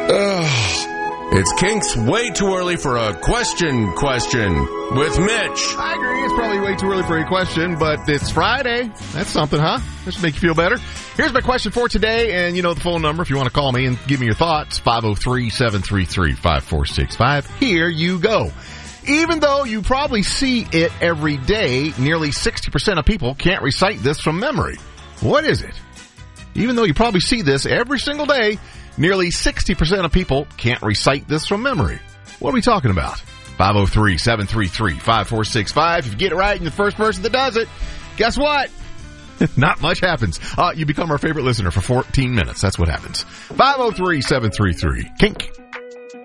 It's Kink's way too early for a question with Mitch. I agree. It's probably way too early for a question, but it's Friday. That's something, huh? That should make you feel better. Here's my question for today, and you know the phone number if you want to call me and give me your thoughts, 503-733-5465. Here you go. Even though you probably see it every day, nearly 60% of people can't recite this from memory. What is it? Even though you probably see this every single day, nearly 60% of people can't recite this from memory. What are we talking about? 503-733-5465. If you get it right and you're the first person that does it, guess what? Not much happens. You become our favorite listener for 14 minutes. That's what happens. 503-733-KINK.